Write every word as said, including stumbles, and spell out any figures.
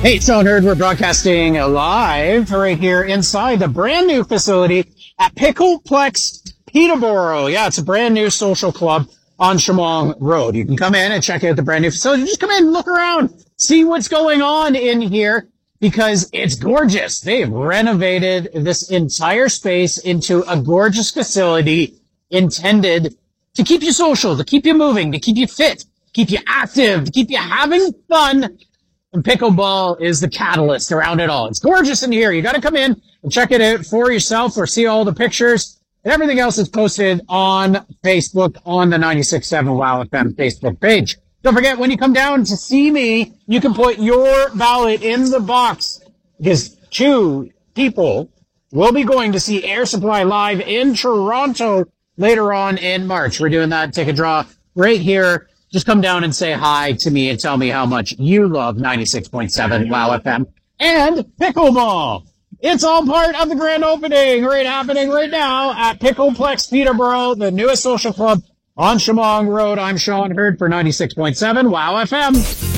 Hey, it's Sean Hurd. We're broadcasting live right here inside the brand new facility at Pickleplex Peterborough. Yeah, it's a brand new social club on Shamong Road. You can come in and check out the brand new facility. Just come in, look around, see what's going on in here because it's gorgeous. They've renovated this entire space into a gorgeous facility intended to keep you social, to keep you moving, to keep you fit, keep you active, to keep you having fun. And pickleball is the catalyst around it all. It's gorgeous in here. You got to come in and check it out for yourself or see all the pictures and everything else is posted on Facebook on the ninety-six point seven Wow F M Facebook page. Don't forget, when you come down to see me, you can put your ballot in the box because two people will be going to see Air Supply live in Toronto later on in March. We're doing that ticket draw right here. Just come down and say hi to me and tell me how much you love ninety-six point seven Wow F M and pickleball. It's all part of the grand opening right happening right now at Pickleplex Peterborough, the newest social club on Shamong Road. I'm Sean Hurd for ninety-six point seven Wow F M.